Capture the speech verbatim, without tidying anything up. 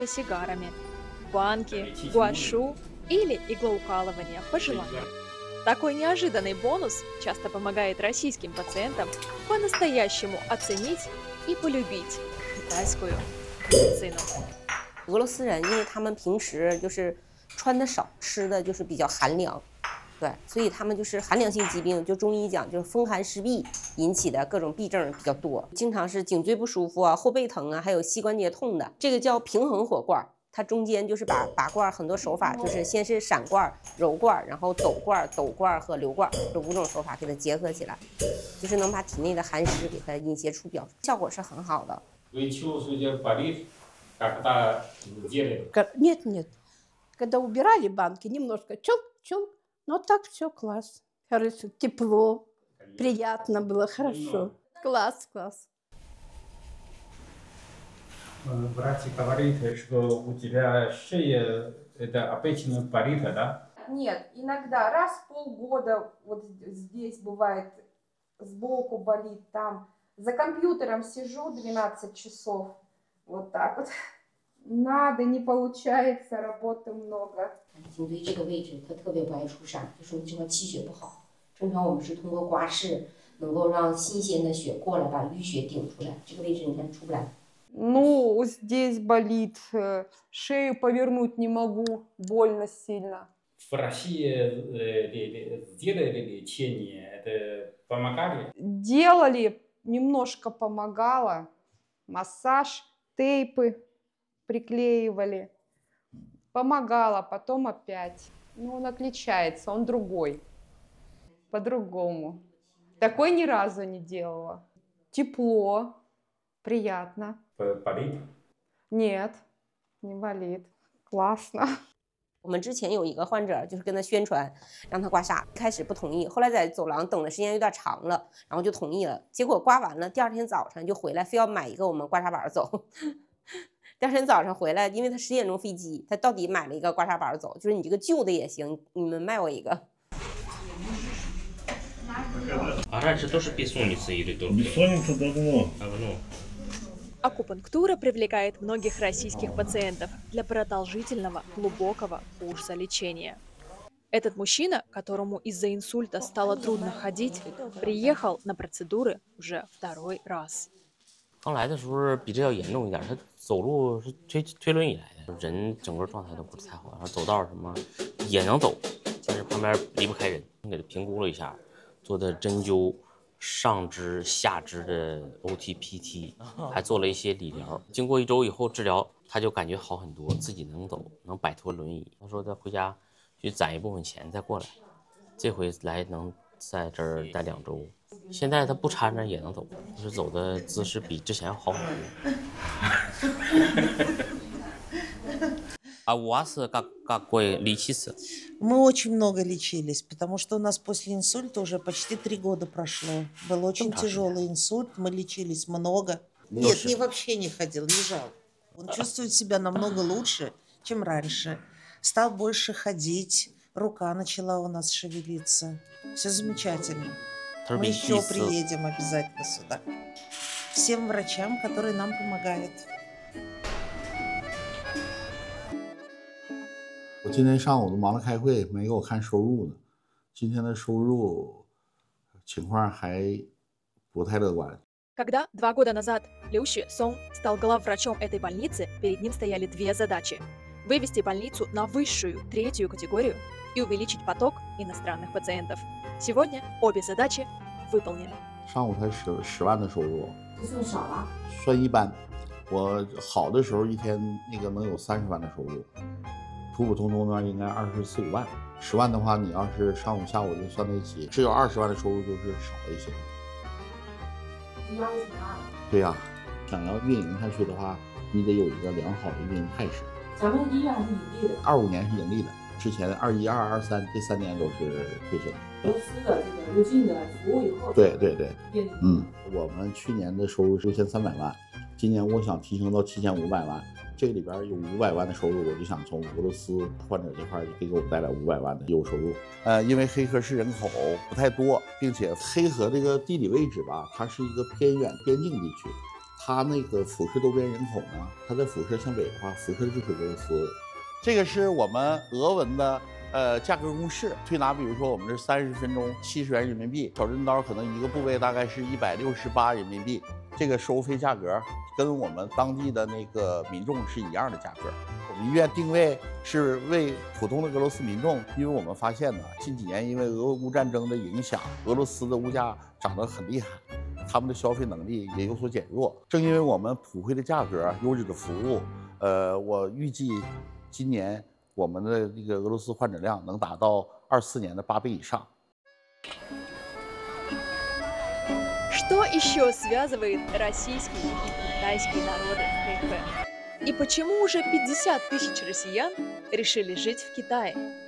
сигарами, банки, гуашу или иглоукалывания по желанию. Такой неожиданный бонус часто помогает российским пациентам по-настоящему оценить и полюбить китайскую медицину. 俄罗斯人因为他们平时就是穿的少，吃的就是比较寒凉，对，所以他们就是寒凉性疾病，就中医讲就是风寒湿痹引起的各种痹症比较多，经常是颈椎不舒服啊、后背疼啊，还有膝关节痛的。这个叫平衡火罐，它中间就是把拔罐很多手法，就是先是闪罐、揉罐，然后抖罐、抖罐和流罐这五种手法给它结合起来，就是能把体内的寒湿给它引邪出表，效果是很好的。 Нет, нет. Когда убирали банки, немножко челк-челк, но так все класс. Хорошо, тепло, приятно было, хорошо. Класс, класс. Врач говорит, что у тебя шея это обычно болит, да? Нет, иногда раз в полгода вот здесь бывает сбоку болит, там за компьютером сижу двенадцать часов, вот так вот. Надо, не получается, работы много. 颈椎这个位置它特别不爱出痧，就说明这块气血不好。正常我们是通过刮拭能够让新鲜的血过来，把淤血顶出来。这个位置你看出不来。 Ну, здесь болит, шею повернуть не могу, больно сильно. В России сделали лечение, это помогали? Делали, немножко помогало. Массаж, тейпы приклеивали. Помогало, потом опять. Ну, он отличается, он другой. По-другому. Такой ни разу не делала. Тепло, приятно. Болит? Нет, не болит. Классно. 我们之前有一个患者，就是跟他宣传让他刮痧，开始不同意，后来在走廊等的时间有点长了，然后就同意了。结果刮完了，第二天早上就回来，非要买一个我们刮痧板走。第二天早上回来，因为他十点钟飞机，他到底买了一个刮痧板走，就是你这个旧的也行，你们卖我一个。 А раньше тоже бессонница или то? Бессонница давно. Давно. Акупунктура привлекает многих российских пациентов для продолжительного, глубокого курса лечения. Этот мужчина, которому из-за инсульта стало трудно ходить, приехал на процедуры уже второй раз. 刚来的时候比这要严重一点，他走路是推推轮椅来的，人整个状态都不是太好，然后走道什么也能走，但是旁边离不开人。给他评估了一下，做的针灸上肢、下肢的 O T P T， 还做了一些理疗。经过一周以后治疗，他就感觉好很多，自己能走，能摆脱轮椅。他说他回家去攒一部分钱再过来，这回来能在这儿待两周。现在他不搀着也能走，就是走的姿势比之前要好很多。А у вас как, какой лечится? Мы очень много лечились, потому что у нас после инсульта уже почти три года прошло. Был очень тяжелый инсульт, мы лечились много. Нет, не вообще не ходил, лежал. Он чувствует себя намного лучше, чем раньше. Стал больше ходить, рука начала у нас шевелиться. Все замечательно. Мы еще приедем обязательно сюда. Всем врачам, которые нам помогают. 我今天上午都忙着开会，没给我看收入呢。今天的收入情况还不太乐观。 Когда два года назад Liu Xuesong стал главврачом этой больницы, перед ним стояли две задачи: вывести больницу на высшую, третью категорию и увеличить поток иностранных пациентов. Сегодня обе задачи выполнены. 上午才十十万的收入， 这算少了？ 算一般。我好的时候一天那个能有三十万的收入。 普普通通的应该二十四五万，十万的话，你要是上午下午就算在一起，只有二十万的收入就是少一些。对呀、啊，想要运营下去的话，你得有一个良好的运营态势。 咱们医院是盈利的， 二五年是盈利的，之前二一、二二、二三这三年都是亏损。 公司的这个入境的服务以后， 对对对，嗯，我们去年的收入是六千三百万，今年我想提升到七千五百万。 这个里边有五百万的收入，我就想从俄罗斯患者这块给给我带来五百万的业务收入。呃，因为黑河市人口不太多，并且黑河这个地理位置吧，它是一个偏远边境地区， 它那个辐射周边人口呢，它在辐射向北的话，辐射的就是俄罗斯。这个是我们俄文的呃价格公式，推拿比如说我们这三十分钟七十元人民币，小针刀可能一个部位大概是一百六十八人民币，这个收费价格跟我们当地的那个民众是一样的价格。我们医院定位是为普通的俄罗斯民众，因为我们发现呢，近几年因为俄乌战争的影响，俄罗斯的物价涨得很厉害。他们的消费能力也有所减弱，正因为我们普惠的价格、优质的服务，呃，我预计今年我们的这个俄罗斯患者量能达到二四年的八倍以上。 Что еще связывает российский и китайский народы в Хэйфэн? И почему уже пятьдесят тысяч россиян решили жить в Китае?